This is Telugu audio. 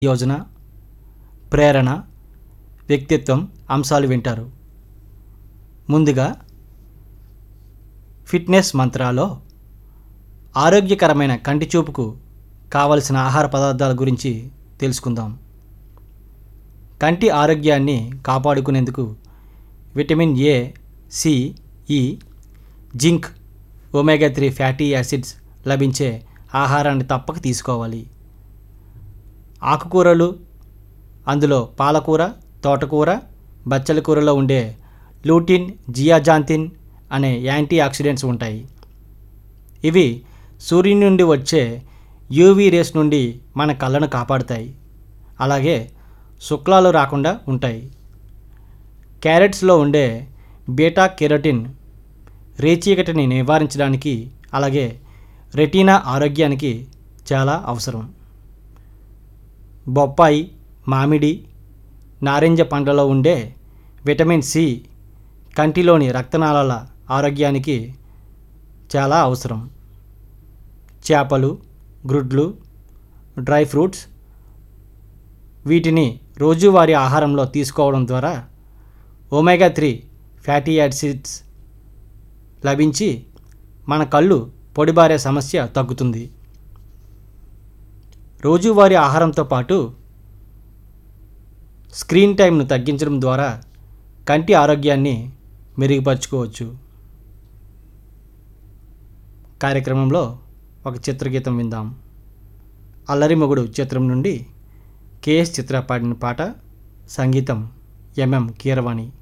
యోజన, ప్రేరణ, వ్యక్తిత్వం అంశాలు వింటారు. ముందుగా ఫిట్నెస్ మంత్రాలో ఆరోగ్యకరమైన కంటి చూపుకు కావలసిన ఆహార పదార్థాల గురించి తెలుసుకుందాం. కంటి ఆరోగ్యాన్ని కాపాడుకునేందుకు విటమిన్ ఏ, సి, ఈ, జింక్, ఒమేగా 3 ఫ్యాటీ యాసిడ్స్ లభించే ఆహారాన్ని తప్పక తీసుకోవాలి. ఆకుకూరలు, అందులో పాలకూర, తోటకూర, బచ్చల కూరలో ఉండే లూటిన్, జియాజాంతిన్ అనే యాంటీ ఆక్సిడెంట్స్ ఉంటాయి. ఇవి సూర్యుని నుండి వచ్చే యూవీ రేస్ నుండి మన కళ్ళను కాపాడుతాయి. అలాగే శుక్లాలు రాకుండా ఉంటాయి. క్యారెట్స్లో ఉండే బీటా కెరోటిన్ రేచీకటిని నివారించడానికి, అలాగే రెటీనా ఆరోగ్యానికి చాలా అవసరం. బొప్పాయి, మామిడి, నారింజ పండ్లలో ఉండే విటమిన్ సి కంటిలోని రక్తనాళాల ఆరోగ్యానికి చాలా అవసరం. చేపలు, గుడ్లు, డ్రై ఫ్రూట్స్ వీటిని రోజువారీ ఆహారంలో తీసుకోవడం ద్వారా ఒమేగా 3 ఫ్యాటీ యాసిడ్స్ లభించి మన కళ్ళు పొడిబారే సమస్య తగ్గుతుంది. రోజువారీ ఆహారంతో పాటు స్క్రీన్ టైంను తగ్గించడం ద్వారా కంటి ఆరోగ్యాన్ని మెరుగుపరుచుకోవచ్చు. కార్యక్రమంలో ఒక చిత్రగీతం విందాం. అల్లరి మొగుడు చిత్రం నుండి కెఎస్ చిత్ర పాడిన పాట, సంగీతం ఎంఎం కీరవాణి.